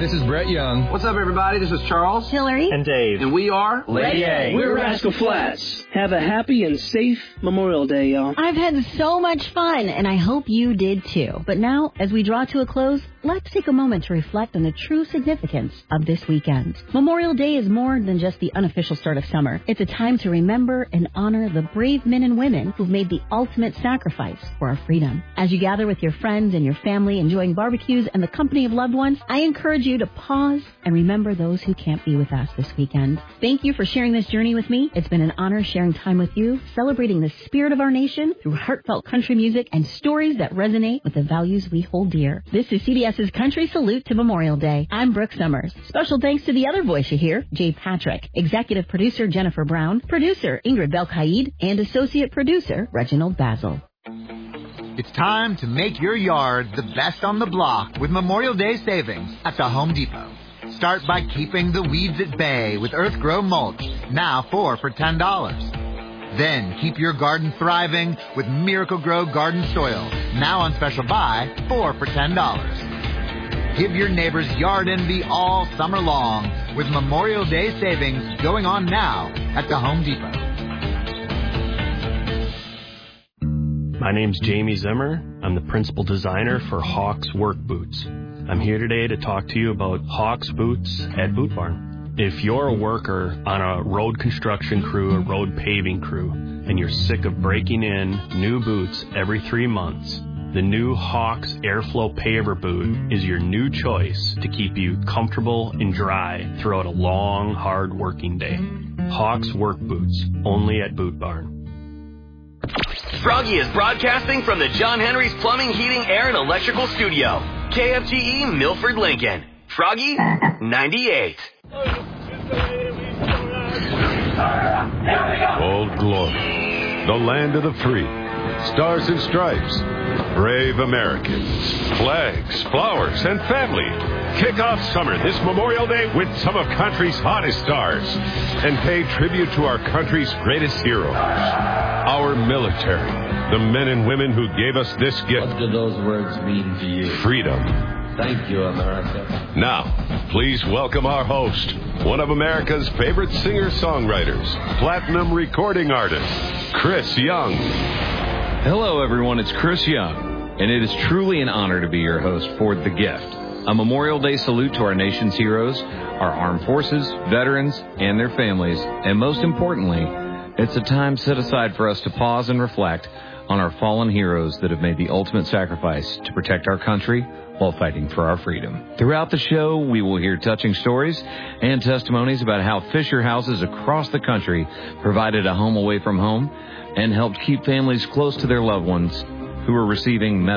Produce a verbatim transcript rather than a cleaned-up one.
this is Brett Young. What's up, everybody? This is Charles, Hillary, and Dave. And we are Lady A. We're Rascal Flatts. Have a happy and safe Memorial Day, y'all. I've had so much fun, and I hope you did too. But now, as we draw to a close, let's take a moment to reflect on the true significance of this weekend. Memorial Day is more than just the unofficial start of summer. It's a time to remember and honor the brave men and women who've made the ultimate sacrifice for our freedom. As you gather with your friends and your family, enjoying barbecues and the company of loved ones, I encourage you to pause and remember those who can't be with us this weekend. Thank you for sharing this journey with me. It's been an honor sharing time with you, celebrating the spirit of our nation through heartfelt country music and stories that resonate with the values we hold dear. This is C B S's Country Salute to Memorial Day. I'm Brooke Summers. Special thanks to the other voice you hear, Jay Patrick, executive producer Jennifer Brown, producer Ingrid Belkaid, and associate producer Reginald Basil. It's time to make your yard the best on the block with Memorial Day savings at the Home Depot. Start by keeping the weeds at bay with Earthgrow mulch, now four for ten dollars. Then keep your garden thriving with Miracle-Gro garden soil, now on special buy, four for ten dollars. Give your neighbors yard envy all summer long with Memorial Day savings going on now at the Home Depot. My name's Jamie Zimmer. I'm the principal designer for Hawks Work Boots. I'm here today to talk to you about Hawks Boots at Boot Barn. If you're a worker on a road construction crew, a road paving crew, and you're sick of breaking in new boots every three months, the new Hawks Airflow Paver Boot is your new choice to keep you comfortable and dry throughout a long, hard working day. Hawks Work Boots, only at Boot Barn. Froggy is broadcasting from the John Henry's Plumbing, Heating, Air, and Electrical Studio. K F G E, Milford, Lincoln. Froggy, ninety-eight. Old Glory, the land of the free, stars and stripes, brave Americans, flags, flowers, and family. Kick off summer this Memorial Day with some of country's hottest stars and pay tribute to our country's greatest heroes, our military, the men and women who gave us this gift. What do those words mean to you? Freedom. Thank you, America. Now, please welcome our host, one of America's favorite singer-songwriters, platinum recording artist, Chris Young. Hello, everyone. It's Chris Young, and it is truly an honor to be your host for The Gift, a Memorial Day salute to our nation's heroes, our armed forces, veterans, and their families, and most importantly, it's a time set aside for us to pause and reflect on our fallen heroes that have made the ultimate sacrifice to protect our country while fighting for our freedom. Throughout the show, we will hear touching stories and testimonies about how Fisher houses across the country provided a home away from home and helped keep families close to their loved ones who were receiving medical